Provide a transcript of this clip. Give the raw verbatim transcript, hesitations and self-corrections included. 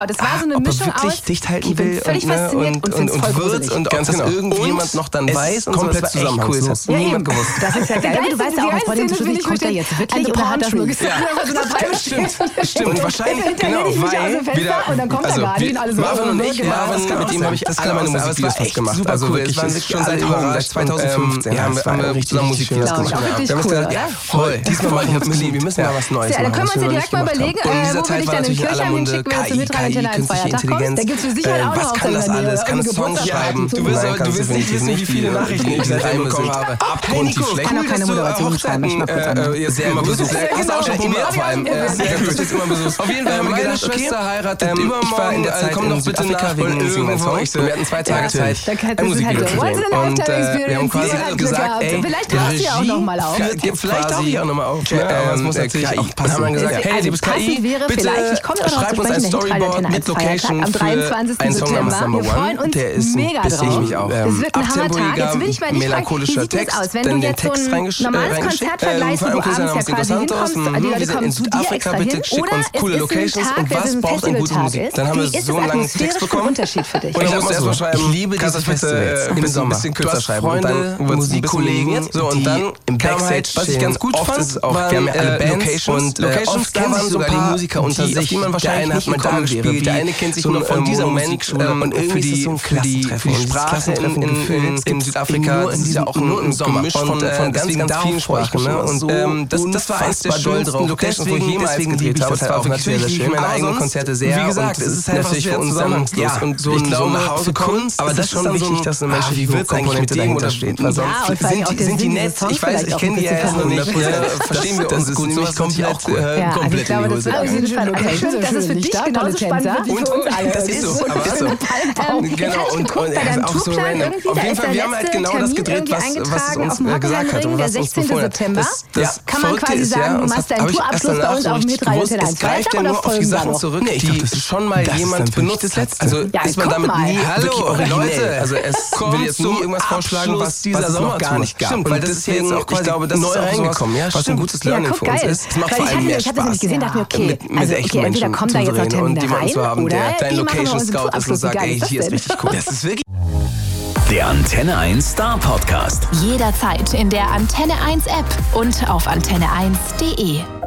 Das war so eine ob Mischung er wirklich aus, dicht halten ich bin will völlig und, ne, fasziniert und, und, und, find's voll und wird gruselig. und ob Ganz das genau. irgendjemand noch dann es weiß ist und so. komplett Das war echt cool. Das hat zusammenhangslos. niemand gewusst. Das ist ja geil. Aber du weißt ja auch, bei dem Schluss, kommt er jetzt wirklich oder hat das nur gesagt? Ja, stimmt. Stimmt. Und wahrscheinlich, genau, weil weil wieder, und dann kommt also, er gar nicht und alle so. Marvin und oh, ich, genau. Marvin, kann mit auch dem sein. habe ich Das alle kann meine auch sein. Musikvideos Aber es war fast gemacht. super Also cool. wirklich, Es waren es ist wirklich schon alle seit überrascht. seit zwanzig fünfzehn Und, ähm, haben ja, wir, haben wir richtig, zusammen richtig Musikvideos schön. gemacht. Auch richtig Wir haben uns cool, gedacht, oder? ja, voll. Diesmal mal, wir müssen, wir müssen mal was Neues Ja, dann machen. können wir uns ja direkt mal überlegen, Und in äh, dieser wo will Zeit ich war dann in natürlich in aller Kirchheim Munde hinschicken, wenn du mit K I, Antenne eins künstliche Feiertag kommst? Da Intelligenz. gibt's für Sicherheit auch noch Was auf kann der das Nähe alles? Kann es Songs Geburtstag. schreiben? Du willst, Nein, du kannst willst nicht definitiv wissen, wie viele Die- Nachrichten die ich seitdem Reime bekommen sind habe. abgrundtief schlecht. kann auch keine Moderation schreiben, ich mach kurz an. Sehr gut. Hast du auch schon probiert vor allem? Sehr gut. Jetzt immer besucht. Auf jeden Fall haben wir meine gedacht, okay, Schwester heiratet ähm, übermorgen. ich war in der Zeit komm in doch bitte Südafrika nach wegen und Singen irgendwo. Song. Und wir hatten zwei Tage Zeit, Da kann- ein das ist Musikvideo halt zu so drehen. once in a Und lifetime äh, wir haben experience. quasi Jeder hat gesagt, Glück ey, gehabt. Vielleicht taucht sie auch noch mal auf. Vielleicht Vielleicht tauche ich auch nochmal auf. Ja, aber es muss Ähm, natürlich K I. auch Und haben dann passen. gesagt, Also hey, liebes K passend I, wäre bitte vielleicht, ich komme darauf schreib zu uns ein sprechen, der Storyboard Hitparade mit Location am für dreiundzwanzigsten einen Song namens September. Number Wir freuen One. uns Der ist mega ein bisschen drauf. mich auch. Es wird ein Hammertag. abtempoiger, Jetzt will ich mal dich fragen, wie melancholischer sieht das Text, aus? Wenn dann du den jetzt so Text ein reingesch- normales äh, Konzert reingeschickt. vergleichst, wo Ähm, du vor allem abends ja Cousin quasi Santos, hinkommst, mhm, die Leute wir sind kommen in zu dir Südafrika, extra bitte hin, schick oder uns coole es ist Locations ein Tag, und der was so ein braucht denn gute Festivaltag Musik? ist. Dann haben wir Wie ist so es einen langen Text atmosphärisch bekommen. ein Unterschied für dich? Und ich Ich musste sag erstmal mal so, schreiben, ich liebe kannst diese du bitte Festivals ein im bisschen, Sommer. bisschen Du kürzer hast schreiben. Freunde, und dann wird's Musikkollegen, so, und die dann im kam Backstage halt, was ich ganz gut stehen. fand, Oft ist es auch- waren, wir haben ja alle äh, Bands Locations und, und äh, Locations oft da kennen waren sich so ein sogar paar die Musiker unter die, sich. auf die man Der wahrscheinlich eine hat nicht mal da gekommen gespielt, wäre. der wie eine kennt sich so nur ein, von ähm, dieser Moment, Musikschule ähm, und irgendwie für ist die, es so ein für die, Klassentreffen. für die Und dieses Sprache in, Klassentreffen in, in, gefühlt in gibt's Südafrika, nur in das ist ja diesem- auch ein, nur im ein Sommer. Gemisch Und, von, äh, von ganz, deswegen ganz darauf vielen freue ich Sprachen. mich Ne? immer Und so ähm, das, das war eins der unfassbar doll schönsten drauf. Locations, wo ich Deswegen- jemals deswegen gedreht liebe ich habe. das Das war auch auch wirklich natürlich sehr, sehr liebe ich schön. meine Aber eigenen sonst, Konzerte sehr. wie gesagt, und es ist einfach natürlich schwer für uns zusammenhangslos. zusammenhangslos. Und so Ich ein glaube, nach Hause kommen, Kunst aber ist das ist schon schon wichtig, wichtig, dass eine ah, menschliche wie wird's eigentlich mit Komponente dem oder dahinter steht? steht. Weil sonst Ja, und vor allem sind auch die, der sind die Sinn nett. des Songs Ich weiß, vielleicht ich auch kenne die ja ein erst noch bisschen nicht. verstehen. Äh, Verstehen wir Das uns ist gut. nämlich Das komplett auch cool. äh, Ja, also komplett ich glaube, in die das Hose ist auf jeden Fall Okay, okay, schön, dass es für schön, dich nicht genauso da, spannend wird wie Und- für uns alle. das ist so, aber ist so. Ähm, Genau, jetzt hatte ich und- geguckt, und bei er ist deinem auch so Tourplan random. irgendwie, Auf da jeden ist Fall, der wir haben halt letzte genau das Termin gedreht, irgendwie was- was es eingetragen uns, auf dem äh, gesagt Hockenheimring, hat und der was uns sechzehnten befohlen hat. September. Das- das Kann man Verrückte quasi ist ja, sagen, du uns machst hat- deinen hab ich Tourabschluss erst bei uns danach auf so dem richtig Hitradio gewusst, Antenne es eins greift Freitag ja oder nur auf die folgen da Sachen noch? zurück, Nee, ich die dachte, das ist- schon mal das ist jemand dann wirklich benutzt das hat. Letzte. Also Ja, ist man guck damit mal. nie Hallo, wirklich originell. Leute, Also es kommt will jetzt nie zum irgendwas vorschlagen, was, Abschluss dieser was es noch gar Sommertour. nicht gab. Stimmt, Und weil das ist deswegen, jetzt auch ich quasi glaube, das neu ist auch reingekommen. Ja, sowas, was ein stimmt. gutes Ja, Learning guck, für uns geil. ist. Es macht Weil vor ich allem hatte, mehr ich hatte es nämlich Spaß. gesehen, dachte mir, okay, mit, mit also, echten okay, entweder Menschen kommen da jetzt noch zuzureden und Termine jemanden rein zu haben, der oder dein die machen Location uns einen Scout ist und Tourabschluss. Wie sagt, geil ey, ist das hier ist denn? richtig cool. Das ist wirklich... Der Antenne eins Star Podcast. Jederzeit in der Antenne eins App und auf antenne eins punkt de.